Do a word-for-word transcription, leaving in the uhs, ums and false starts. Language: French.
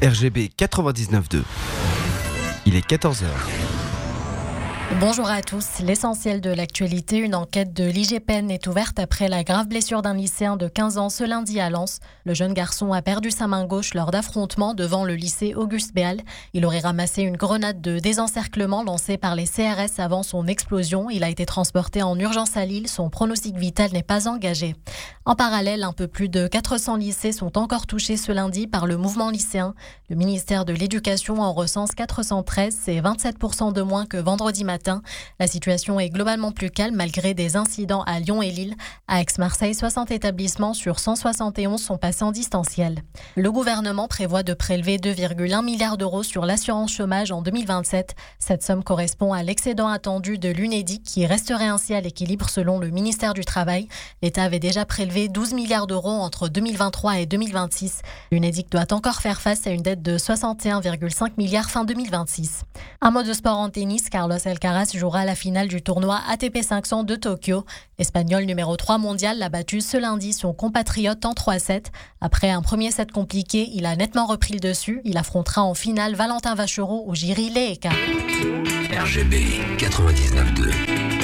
R G B quatre-vingt-dix-neuf point deux. Il est quatorze heures. Bonjour à tous. L'essentiel de l'actualité, une enquête de l'I G P N est ouverte après la grave blessure d'un lycéen de quinze ans ce lundi à Lens. Le jeune garçon a perdu sa main gauche lors d'affrontements devant le lycée Auguste Béal. Il aurait ramassé une grenade de désencerclement lancée par les C R S avant son explosion. Il a été transporté en urgence à Lille. Son pronostic vital n'est pas engagé. En parallèle, un peu plus de quatre cents lycées sont encore touchés ce lundi par le mouvement lycéen. Le ministère de l'Éducation en recense quatre cent treize, c'est vingt-sept pour cent de moins que vendredi matin. La situation est globalement plus calme malgré des incidents à Lyon et Lille. À Aix-Marseille, soixante établissements sur cent soixante et onze sont passés en distanciel. Le gouvernement prévoit de prélever deux virgule un milliards d'euros sur l'assurance chômage en deux mille vingt-sept. Cette somme correspond à l'excédent attendu de l'Unédic qui resterait ainsi à l'équilibre selon le ministère du Travail. L'État avait déjà prélevé douze milliards d'euros entre deux mille vingt-trois et deux mille vingt-six. L'Unédic doit encore faire face à une dette de soixante et un virgule cinq milliards fin deux mille vingt-six. Un mot de sport en tennis, Carlos Alcaraz jouera la finale du tournoi A T P cinq cents de Tokyo. L'Espagnol numéro trois mondial l'a battu ce lundi son compatriote en trois sept. Après un premier set compliqué, il a nettement repris le dessus. Il affrontera en finale Valentin Vachereau ou Jiří Lehecka. R G B quatre-vingt-dix-neuf point deux.